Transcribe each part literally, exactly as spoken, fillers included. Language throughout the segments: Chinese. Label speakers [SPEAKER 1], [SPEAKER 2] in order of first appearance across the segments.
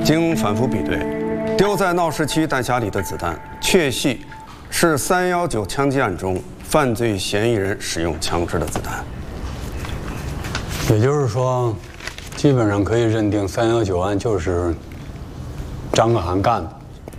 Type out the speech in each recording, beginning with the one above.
[SPEAKER 1] 经反复比对，丢在闹市区弹匣里的子弹，确系是三幺九枪击案中犯罪嫌疑人使用枪支的子弹。
[SPEAKER 2] 也就是说，基本上可以认定三幺九案就是张可涵干的。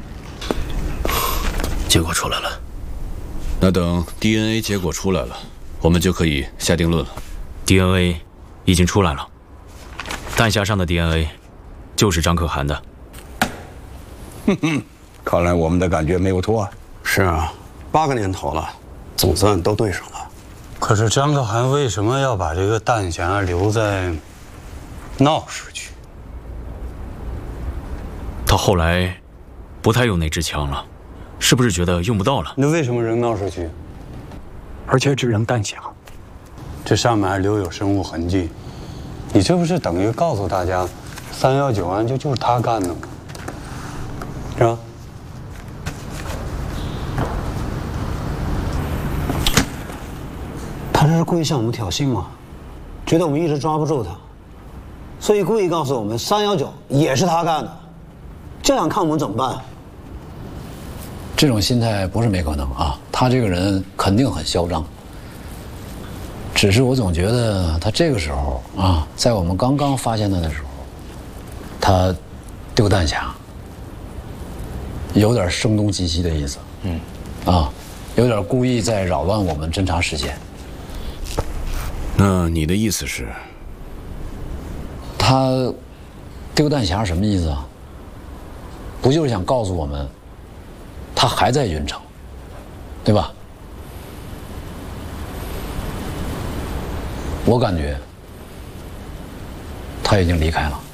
[SPEAKER 3] 结果出来了，
[SPEAKER 4] 那等 D N A 结果出来了，我们就可以下定论了。
[SPEAKER 3] D N A 已经出来了，弹匣上的 D N A 就是张可涵的。
[SPEAKER 5] 哼哼，看来我们的感觉没有错啊。
[SPEAKER 1] 是啊，八个年头了，总算都对上了。
[SPEAKER 2] 可是张可涵为什么要把这个弹匣留在闹市区？
[SPEAKER 3] 他后来不太用那支枪了，是不是觉得用不到了？
[SPEAKER 2] 那为什么扔闹市区？
[SPEAKER 6] 而且只扔弹匣，
[SPEAKER 2] 这上面还留有生物痕迹，你这不是等于告诉大家，三幺九案就就是他干的吗？是吧？
[SPEAKER 7] 他这是故意向我们挑衅吗？觉得我们一直抓不住他，所以故意告诉我们三幺九也是他干的，这样看我们怎么办？
[SPEAKER 8] 这种心态不是没可能啊，他这个人肯定很嚣张。只是我总觉得他这个时候啊，在我们刚刚发现他的时候，他丢弹匣，有点声东击西的意思。嗯，啊，有点故意在扰乱我们侦查时间。
[SPEAKER 4] 那你的意思是？
[SPEAKER 8] 他丢弹匣什么意思啊？不就是想告诉我们，他还在云城，对吧？我感觉他已经离开了。